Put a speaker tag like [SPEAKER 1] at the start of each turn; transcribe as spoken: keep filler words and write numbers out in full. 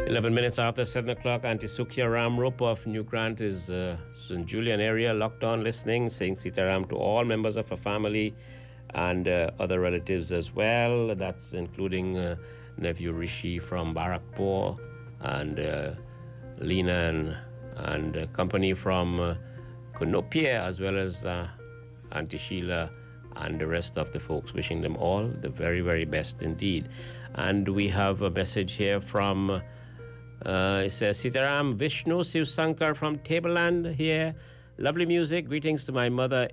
[SPEAKER 1] eleven minutes after seven o'clock, Auntie Sukhya Ramrup of New Grant is uh, Saint Julian area, locked on, listening, saying Sitaram to all members of her family and uh, other relatives as well. That's including uh, nephew Rishi from Barakpur and uh, Lena and, and uh, company from uh, Konopia, as well as uh, Auntie Sheila and the rest of the folks, wishing them all the very, very best indeed. And we have a message here from, uh, it says, Sitaram Vishnu Siv Sankar from Tableland here. Lovely music. Greetings to my mother,